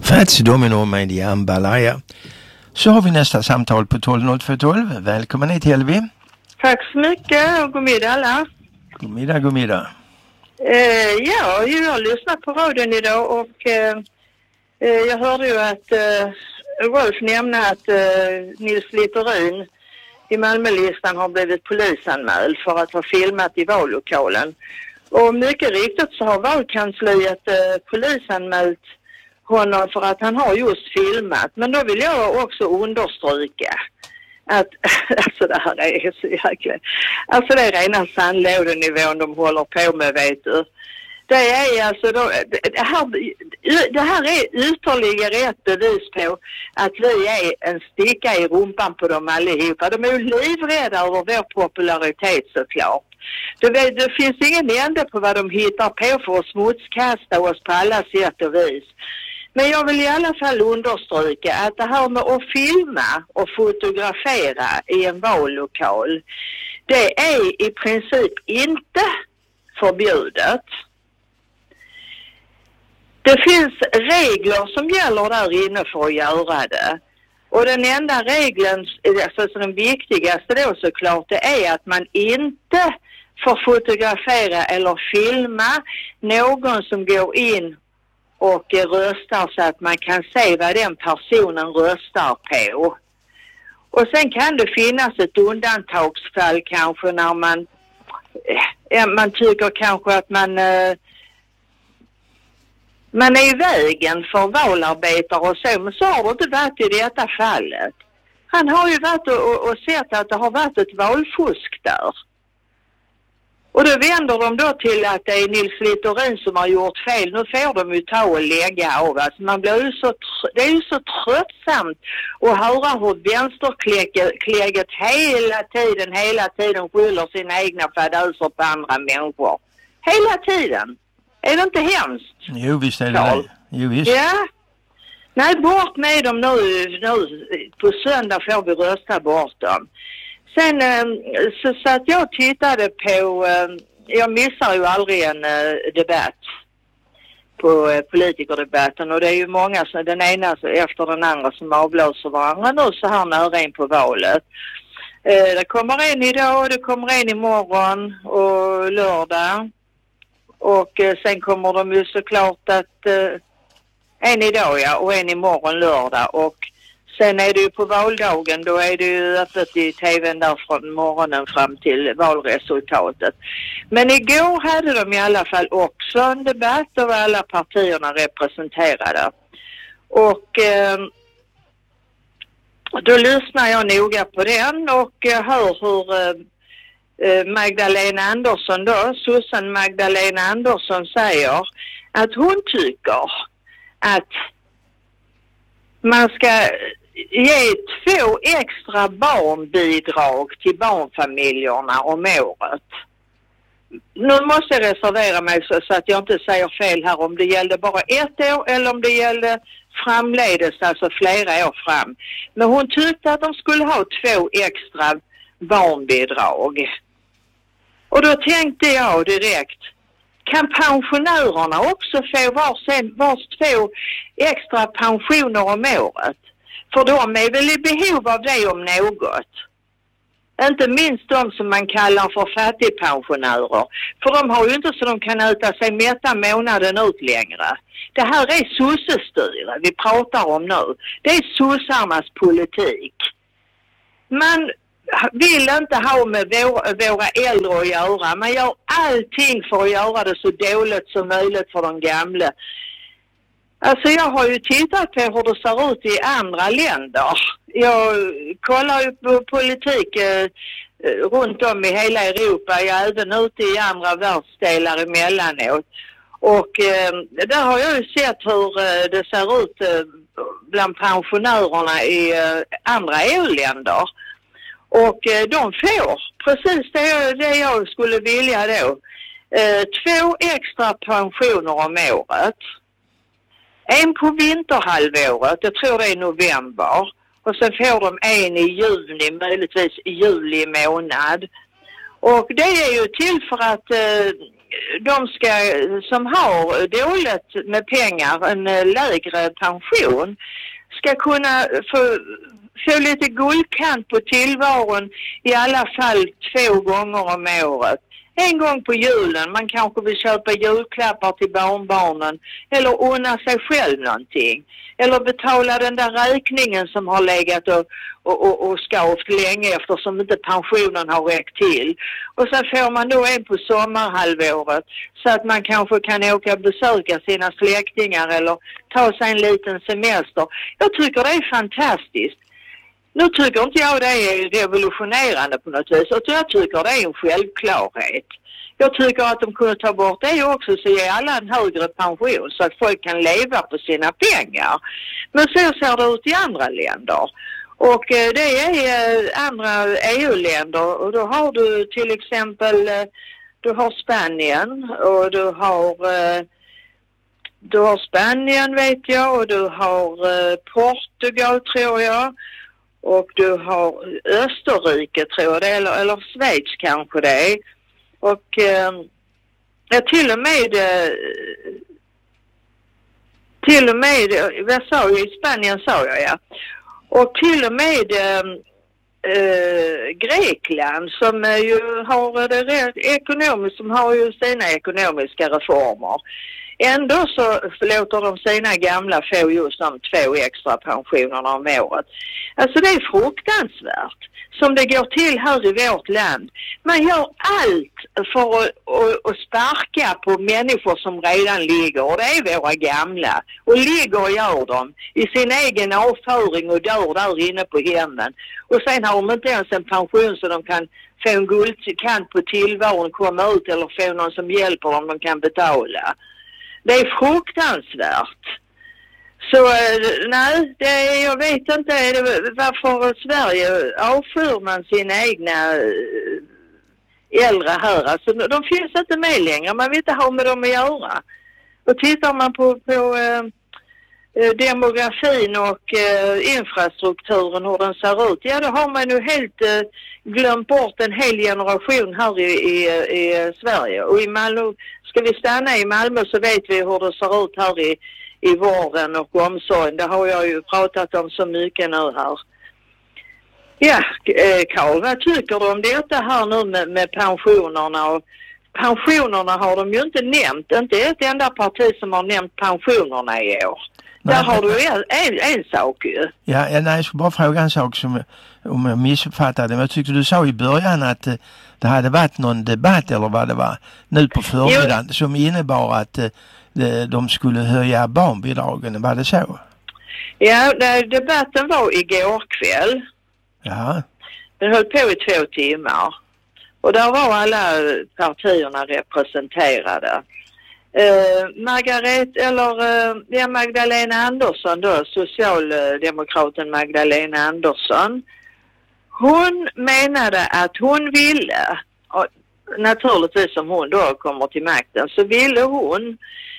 Fats Domino med Jan Balaya. Så har vi nästa samtal på 120212. Välkommen hit Helvi. Tack så mycket och god middag alla. God middag. Ja, jag har lyssnat på radion idag och jag hörde ju att Rolf nämnde att Nils Littorin i Malmölistan har blivit polisanmäld för att ha filmat i vallokalen. Och mycket riktigt så har valkansliet polisanmält honom för att han har just filmat. Men då vill jag också understryka att alltså det här är så jäkla... Alltså det är rena sandlådenivån de håller på med, vet du. Det är alltså då, det här är ytterligare ett bevis på att vi är en sticka i rumpan på dem allihopa. De är ju livrädda över vår popularitet såklart. Det finns ingen ände på vad de hittar på för att smutskasta oss på alla sätt och vis. Men jag vill i alla fall understryka att det här med att filma och fotografera i en vallokal, det är i princip inte förbjudet. Det finns regler som gäller där inne för att göra det. Och den enda regeln, alltså den viktigaste då såklart, det är att man inte får fotografera eller filma någon som går in och röstar så att man kan se vad den personen röstar på. Och sen kan det finnas ett undantagsfall kanske när man tycker kanske att man är i vägen för valarbetare och så, men så har det inte varit i detta fallet. Han har ju varit och sett att det har varit ett valfusk där. Och då vänder de då till att det är Nils Littorin som har gjort fel. Nu får de ju ta och lägga av. Alltså man blir ju det är ju så tröttsamt att höra hur vänsterklägget hela tiden skyller sina egna fadöser på andra människor. Hela tiden. Är det inte hemskt? Jo, visst är det. Jo, visst. Ja. Nej, bort med dem nu. På söndag får vi rösta bort dem. Sen så att jag tittade på, jag missar ju aldrig en debatt på politikerdebatten, och det är ju många, den ena efter den andra som avblåser varandra nu så här nära in på valet. Det kommer en idag, det kommer en imorgon och lördag, och sen kommer de ju såklart att en idag och en imorgon lördag, och sen är det ju på valdagen, då är det ju öppet i tvn där från morgonen fram till valresultatet. Men igår hade de i alla fall också en debatt där alla partierna representerade. Och då lyssnar jag noga på den och hör hur Magdalena Andersson då, Susan Magdalena Andersson säger att hon tycker att man ska ge 2 extra barnbidrag till barnfamiljerna om året. Nu måste jag reservera mig så att jag inte säger fel här, om det gällde bara 1 år eller om det gällde framledes, alltså flera år fram. Men hon tyckte att de skulle ha 2 extra barnbidrag. Och då tänkte jag direkt, kan pensionärerna också få vars 2 extra pensioner om året? För de är väl i behov av det om något. Inte minst de som man kallar för fattigpensionärer. För de har ju inte så de kan äta sig mätta månaden ut längre. Det här är sossestyre vi pratar om nu. Det är sossarnas politik. Man vill inte ha med våra äldre att göra. Man gör allting för att göra det så dåligt som möjligt för de gamla. Alltså jag har ju tittat på hur det ser ut i andra länder. Jag kollar ju på politik runt om i hela Europa. Jag är även ute i andra världsdelar emellanåt. Och där har jag ju sett hur det ser ut bland pensionärerna i andra EU-länder. Och de får precis det jag skulle vilja då. 2 extra pensioner om året. En på vinterhalvåret, jag tror det är november. Och sen får de en i juni, möjligtvis i juli månad. Och det är ju till för att de ska, som har dåligt med pengar, en lägre pension, ska kunna få lite guldkant på tillvaron i alla fall 2 gånger om året. En gång på julen, man kanske vill köpa julklappar till barnbarnen eller unna sig själv någonting. Eller betala den där räkningen som har legat och skavt länge eftersom inte pensionen har räckt till. Och så får man då en på sommarhalvåret så att man kanske kan åka och besöka sina släktingar eller ta sig en liten semester. Jag tycker det är fantastiskt. Nu tycker inte jag det är revolutionerande på något vis. Jag tycker det är en självklarhet. Jag tycker att de kunde ta bort det också så ge alla en högre pension så att folk kan leva på sina pengar. Men så ser det ut i andra länder. Och det är andra EU-länder. Och då har du till exempel du har Spanien och du har Spanien vet jag och du har Portugal tror jag. Och du har Österrike tror jag det eller Schweiz kanske det är. Och till och med vad sa jag i Spanien sa jag ja. Och till och med Grekland som ju har det ekonomiskt som har ju sina ekonomiska reformer. Ändå så låter de sina gamla få just de 2 extra pensionerna om året. Alltså det är fruktansvärt som det går till här i vårt land. Man gör allt för att sparka på människor som redan ligger. Och det är våra gamla. Och ligger och gör dem i sin egen avföring och dör där inne på hemmen. Och sen har de inte ens en pension så de kan få en guldkant på tillvaron, komma ut eller få någon som hjälper dem de kan betala. Det är fruktansvärt. Så nej, jag vet inte varför Sverige avför man sina egna äldre här. Alltså, de finns inte med längre, man vill inte ha med dem att göra. Och tittar man på demografin och infrastrukturen, hur den ser ut, ja då har man ju helt glömt bort en hel generation här i Sverige. Och i Malmö, ska vi stanna i Malmö så vet vi hur det ser ut här i vården och omsorgen. Det har jag ju pratat om så mycket nu här. Ja, Carl, vad tycker du om detta här nu med pensionerna? Och pensionerna har de ju inte nämnt. Inte ett enda parti som har nämnt pensionerna i år. Nej, där har du en sak ju. Ja, nej, jag skulle bara fråga en sak som om jag missuppfattade. Men jag tyckte du sa i början att det hade varit någon debatt eller vad det var nu på förmiddagen som innebar att de skulle höja barnbidragen. Var det så? Ja, debatten var igår kväll. Ja. Den höll på i 2 timmar. Och där var alla partierna representerade. Magdalena Andersson då, socialdemokraten Magdalena Andersson, hon menade att hon ville, naturligtvis som hon då kommer till makten, så ville hon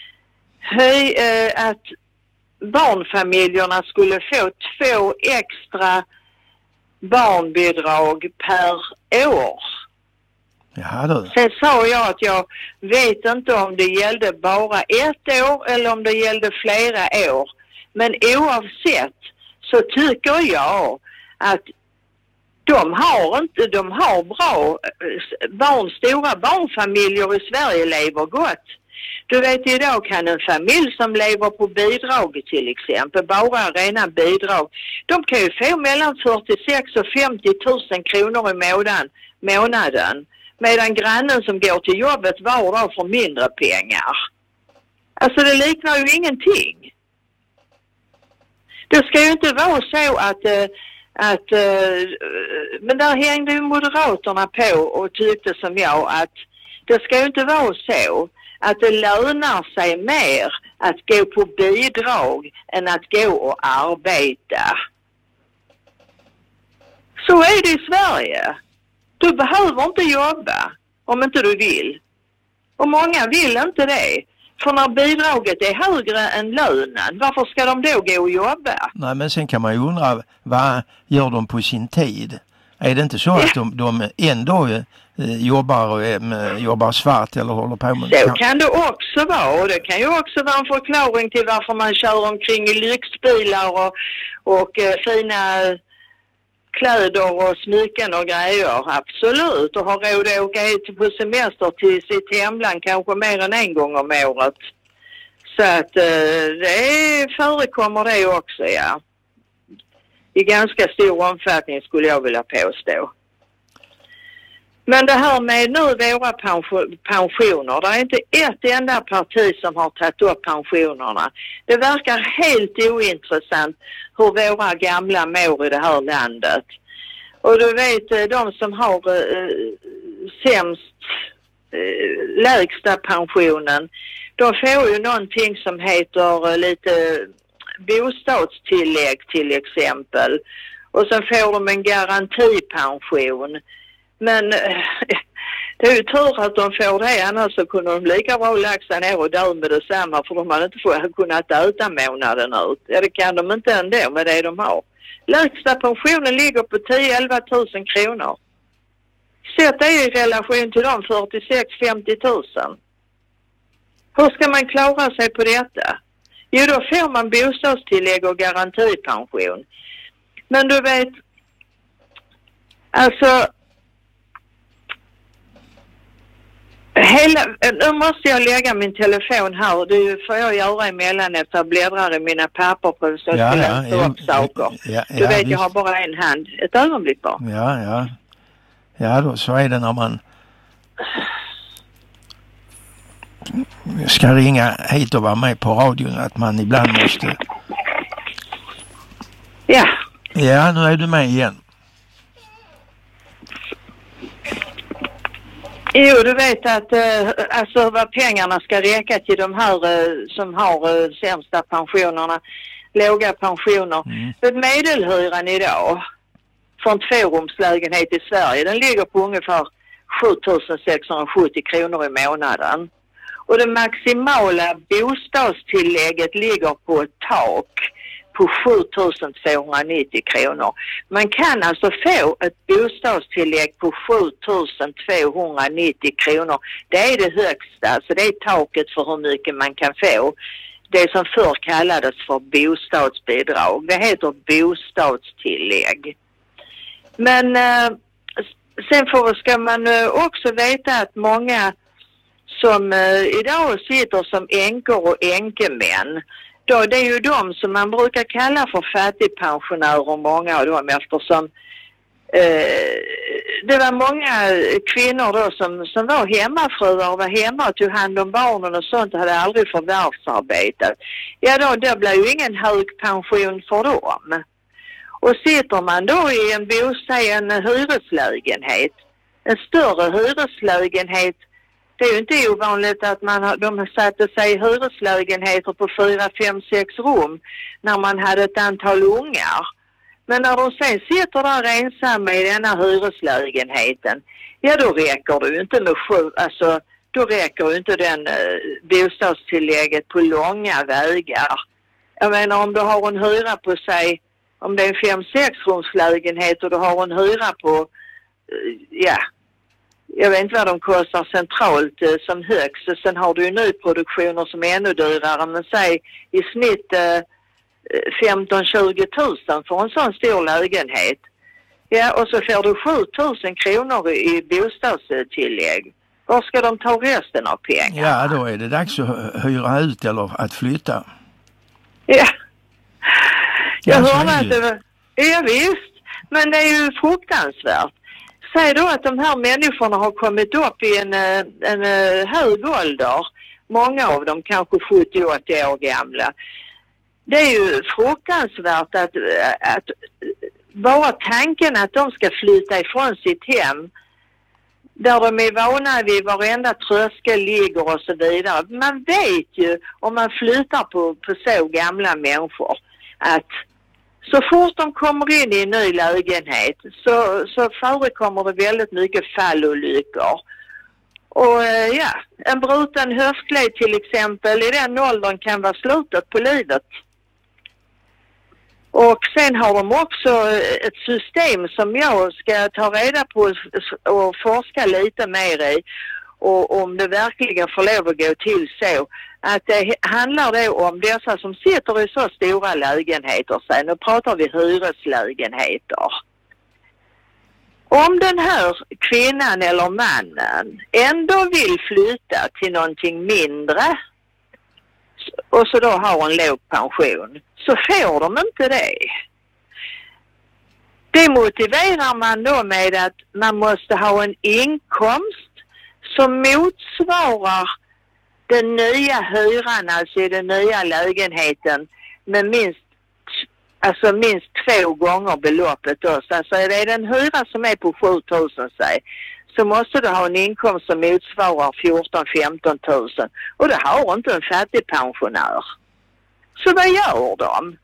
att barnfamiljerna skulle få 2 extra barnbidrag per år. Ja, då. Sen sa jag att jag vet inte om det gällde bara 1 år eller om det gällde flera år. Men oavsett så tycker jag att de har bra stora barnfamiljer i Sverige lever gott. Du vet idag kan en familj som lever på bidrag till exempel, bara rena bidrag, de kan ju få mellan 46 och 50 000 kronor i månaden. Medan grannen som går till jobbet var dag får mindre pengar. Alltså det liknar ju ingenting. Det ska ju inte vara så att men där hängde ju Moderaterna på och tyckte som jag att det ska ju inte vara så att det lönar sig mer att gå på bidrag än att gå och arbeta. Så är det i Sverige. Du behöver inte jobba om inte du vill. Och många vill inte det. För när bidraget är högre än lönen, varför ska de då gå och jobba? Nej, men sen kan man ju undra, vad gör de på sin tid? Är det inte så att de ändå jobbar svart eller håller på med. Så kan det också vara, och det kan ju också vara en förklaring till varför man kör omkring i lyxbilar och fina kläder och smycken och grejer, absolut, och har råd att åka hit på semester till sitt hemland kanske mer än en gång om året. Så att det förekommer det också, ja. I ganska stor omfattning skulle jag vilja påstå. Men det här med nu våra pensioner, det är inte ett enda parti som har tagit upp pensionerna. Det verkar helt ointressant hur våra gamla mår i det här landet. Och du vet, de som har sämst, lägsta pensionen, de får ju någonting som heter lite bostadstillägg till exempel. Och sen får de en garantipension. Men det är ju tur att de får det, annars så kunde de lika bra lägga ner och dö med detsamma, för de hade inte kunnat äta månaden ut. Ja, det kan de inte ändå med det de har. Lägsta pensionen ligger på 10-11 000 kronor. Sätt det i relation till de 46-50 000. Hur ska man klara sig på detta? Jo, då får man bostadstillägg och garantipension. Men du vet, alltså nu måste jag lägga min telefon här. Det får jag göra emellanåt. Jag bläddrar i mina papper på så att jag läsa upp saker. Du vet, jag har bara en hand. Ett ögonblick bara. Ja, då så är det när man ska ringa hit och vara med på radion, att man ibland måste. Ja. Ja, nu är du med igen. Jo, du vet att alltså vad pengarna ska räcka till de här som har sämsta pensionerna, låga pensioner. Medelhyran idag för en 2-rumslägenhet i Sverige, den ligger på ungefär 7670 kronor i månaden. Och det maximala bostadstillägget ligger på ett tak på 7290 kronor. Man kan alltså få ett bostadstillägg på 7290 kronor. Det är det högsta, alltså det är taket för hur mycket man kan få. Det som förr kallades för bostadsbidrag. Det heter bostadstillägg. Men sen ska man också veta att många som idag sitter som änkor och änkemän, då det är ju de som man brukar kalla för fattigpensionärer, många av dem, eftersom det var många kvinnor då som var hemmafruar och var hemma och tog hand om barnen och sånt och hade aldrig förvärvsarbetat. Ja, då det blev ju ingen hög pension för dem. Och sitter man då i en hyreslägenhet, en större hyreslägenhet, det är ju inte ovanligt att de satte sig i hyreslägenheter på 4, 5, 6 rum när man hade ett antal ungar. Men när de sen sitter där ensamma i denna hyreslägenheten, ja då räcker det ju inte med då räcker ju inte den bostadstillägget på långa vägar. Jag menar, om du har en hyra på sig, om det är en 5-6 rumslägenhet och du har en hyra på, jag vet inte vad de kostar centralt som högst. Sen har du ju nyproduktioner som är ännu dyrare, men säg i snitt 15-20 000 för en sån stor lägenhet. Ja, och så får du 7000 kronor i bostadstillägg. Var ska de ta resten av pengarna? Ja, då är det dags att hyra ut eller att flytta. Ja. Jag hörde att det var... Ja, visst. Men det är ju fruktansvärt. Säg då att de här människorna har kommit upp i en hög ålder. Många av dem kanske 70-80 år gamla. Det är ju fruktansvärt att bara tanken att de ska flytta ifrån sitt hem där de är vana vid varenda tröskel ligger och så vidare. Man vet ju om man flyttar på så gamla människor att så fort de kommer in i en ny lägenhet så förekommer det väldigt mycket fallolyckor. Och en bruten höftled till exempel i den åldern kan vara slutet på livet. Och sen har de också ett system som jag ska ta reda på och forska lite mer i. Och om det verkligen får lov att gå till så. Att det handlar då om dessa som sitter i så stora lägenheter. Sen, nu pratar vi hyreslägenheter. Om den här kvinnan eller mannen ändå vill flytta till någonting mindre och så då har en låg pension, så får de inte det. Det motiverar man då med att man måste ha en inkomst som motsvarar den nya hyran, alltså i den nya lägenheten, med minst 2 gånger beloppet då. Så alltså är det en hyra som är på 7 000 säg, så måste du ha en inkomst som motsvarar 14-15 000. Och det har inte en fattig pensionär. Så vad gör de?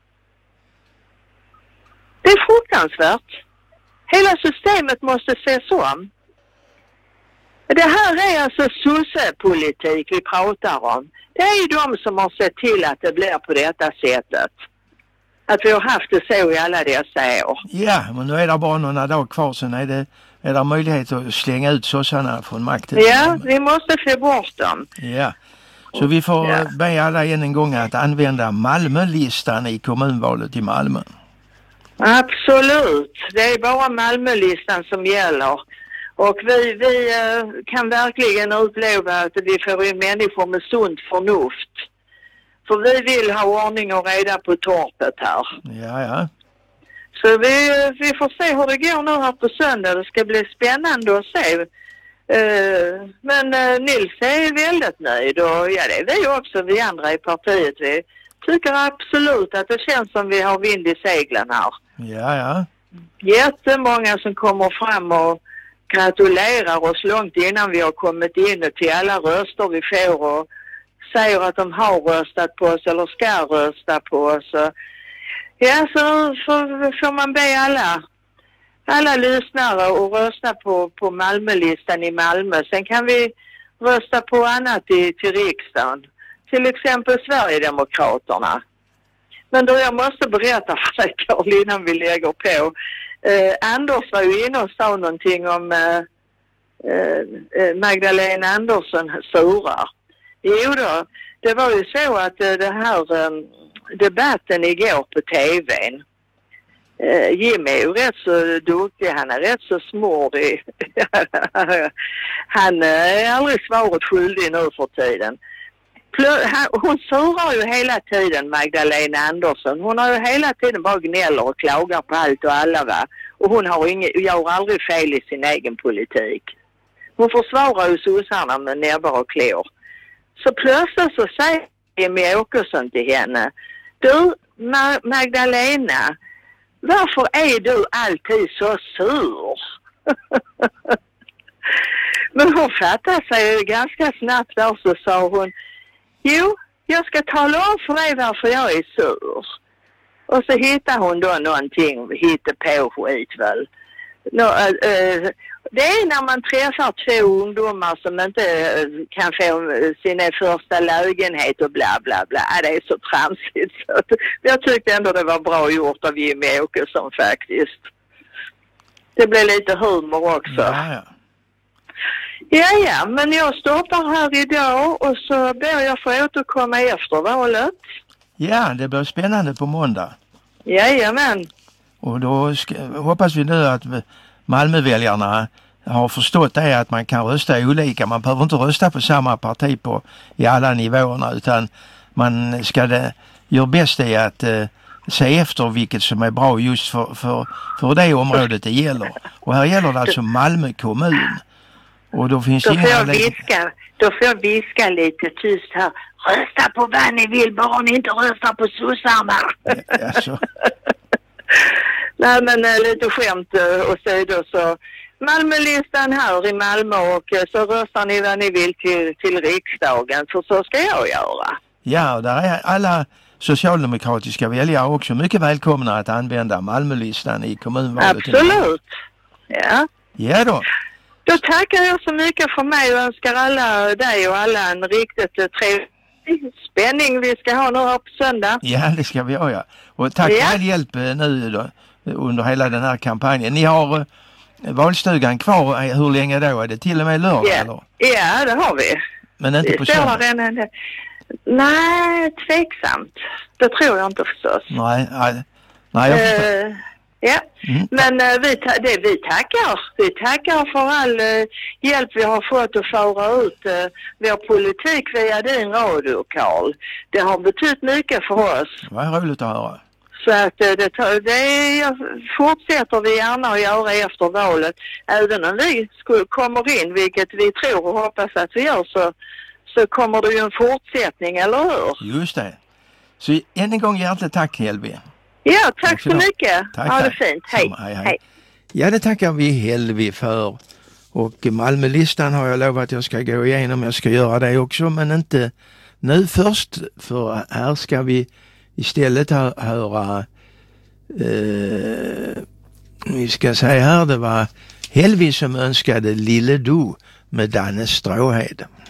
Det är fruktansvärt. Hela systemet måste ses om. Det här är alltså sossepolitik vi pratar om. Det är ju de som har sett till att det blir på detta sättet. Att vi har haft det så i alla dessa år. Ja, men nu är det bara några dagar kvar, sen är det möjlighet att slänga ut sossarna från makten. Ja, vi måste få bort dem. Ja, så vi får be alla en gång att använda Malmölistan i kommunvalet i Malmö. Absolut, det är bara Malmölistan som gäller. Och vi kan verkligen utlova att vi får in människor med sunt förnuft. För vi vill ha ordning och reda på torpet här. Ja. Så vi får se hur det går nu här på söndag. Det ska bli spännande att se. Men Nils är väldigt nöjd. Och ja, det är vi också, vi andra i partiet. Vi tycker absolut att det känns som vi har vind i seglen här. Ja. Jättemånga som kommer fram och gratulerar oss långt innan vi har kommit in och till alla röster vi får och säger att de har röstat på oss eller ska rösta på oss. Ja, så får man be alla lyssnare och rösta på Malmölistan i Malmö. Sen kan vi rösta på annat till riksdagen. Till exempel Sverigedemokraterna. Men då jag måste berätta för dig, Karl, innan vi lägger på. Anders var ju inne och sa någonting om Magdalena Andersson surar. Jo då, det var ju så att det här debatten igår på tvn. Jimmy är ju rätt så duktig, han är rätt så smordig. Han är aldrig svaret skyldig nu för tiden. Hon surar ju hela tiden, Magdalena Andersson. Hon har ju hela tiden bara gnäller och klagar på allt och alla, va. Och hon gör aldrig fel i sin egen politik. Hon försvarar ju sossarna med näbbar och klor. Så plötsligt så säger Jimmy Åkesson till henne: du, Magdalena, varför är du alltid så sur? Men hon fattade sig ganska snabbt där, så sa hon: jo, jag ska tala om för dig varför jag är sur. Och så hittar hon då någonting, hittar på skit väl. Det är när man träffar 2 ungdomar som inte kan få sina första lägenhet och bla bla bla. Det är så tramsigt. Så jag tyckte ändå det var bra gjort av Jimmy Åkesson faktiskt. Det blev lite humor också. Ja, men jag stoppar här idag och så ber jag få återkomma efter valet. Ja, det blir spännande på måndag. Jajamän. Och då hoppas vi nu att Malmöväljarna har förstått det, att man kan rösta olika. Man behöver inte rösta på samma parti i alla nivåerna, utan man ska göra bäst i att se efter vilket som är bra just för det området det gäller. Och här gäller det alltså Malmö kommun. Och då finns då får jag viska lite tyst här. Rösta på vad ni vill, bara ni inte röstar på sossarna. Alltså. Nej, men lite skämt och så så Malmölistan här i Malmö, och så röstar ni vad ni vill till riksdagen, för så ska jag göra. Ja, och där är alla socialdemokratiska väljare också mycket välkomna att använda Malmölistan i kommunvalet. Absolut. Ja. Ja då. Då tackar jag så mycket för mig och önskar alla dig och alla en riktigt trevlig Spänning vi ska ha nu här på söndag. Ja, det ska vi göra. Och tack för all hjälp nu då, under hela den här kampanjen. Ni har valstugan kvar, hur länge då? Är det till och med lördag eller? Ja, det har vi. Men inte på söndag? Nej, tveksamt. Det tror jag inte förstås. Nej, jag förstår. Ja, men vi tackar. Vi tackar för all hjälp vi har fått att föra ut vår politik via din radio, Carl. Det har betytt mycket för oss. Vad roligt att höra. Så att det fortsätter vi gärna att göra efter valet. Även om vi kommer in, vilket vi tror och hoppas att vi gör, så kommer det ju en fortsättning, eller hur? Just det. Så än en gång hjärtligt tack, Helvi. Ja, tack så mycket. Tack, ha det fint. Hej. Hej. Ja, det tackar vi Helvi för. Och Malmölistan har jag lovat att jag ska gå igenom. Jag ska göra det också, men inte nu först. För här ska vi istället höra vi ska säga här, det var Helvi som önskade Lille Do med Danne Stråhed.